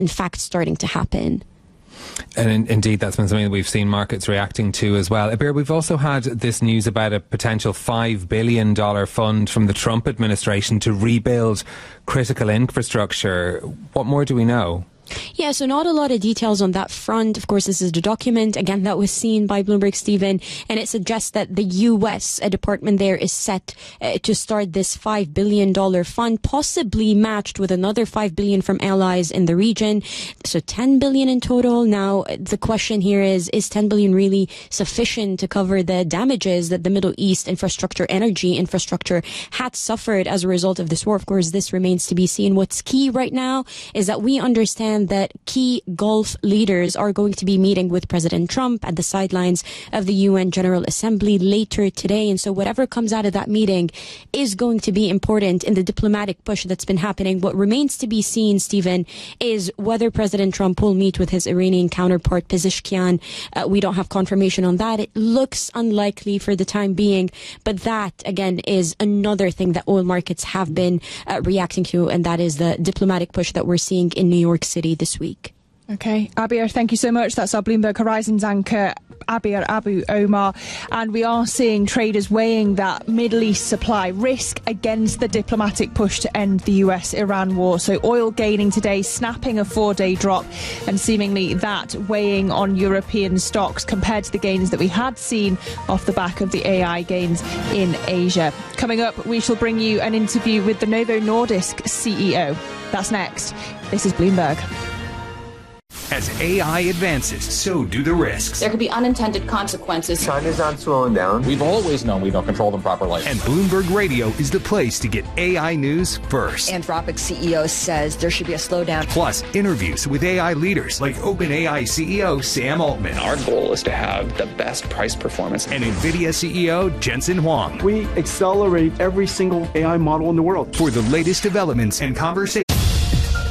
in fact starting to happen. And indeed, that's been something that we've seen markets reacting to as well. Abir, we've also had this news about a potential $5 billion fund from the Trump administration to rebuild critical infrastructure. What more do we know? Yeah, so not a lot of details on that front. Of course, this is the document, again, that was seen by Bloomberg, Stephen, and it suggests that the U.S. department there is set to start this $5 billion fund, possibly matched with another $5 billion from allies in the region. So $10 billion in total. Now, the question here is $10 billion really sufficient to cover the damages that the Middle East energy infrastructure had suffered as a result of this war? Of course, this remains to be seen. What's key right now is that we understand that key Gulf leaders are going to be meeting with President Trump at the sidelines of the UN General Assembly later today. And so whatever comes out of that meeting is going to be important in the diplomatic push that's been happening. What remains to be seen, Stephen, is whether President Trump will meet with his Iranian counterpart, Pezeshkian. We don't have confirmation on that. It looks unlikely for the time being. But that, again, is another thing that oil markets have been reacting to, and that is the diplomatic push that we're seeing in New York City this week. Okay, Abir, thank you so much. That's our Bloomberg Horizons anchor, Abir Abu Omar. And we are seeing traders weighing that Middle East supply risk against the diplomatic push to end the US-Iran war. So oil gaining today, snapping a 4-day drop, and seemingly that weighing on European stocks compared to the gains that we had seen off the back of the AI gains in Asia. Coming up, we shall bring you an interview with the Novo Nordisk CEO. That's next. This is Bloomberg. As AI advances, so do the risks. There could be unintended consequences. China's not slowing down. We've always known we don't control them properly. And Bloomberg Radio is the place to get AI news first. Anthropic CEO says there should be a slowdown. Plus, interviews with AI leaders like OpenAI CEO Sam Altman. Our goal is to have the best price performance. And NVIDIA CEO Jensen Huang. We accelerate every single AI model in the world. For the latest developments and conversations.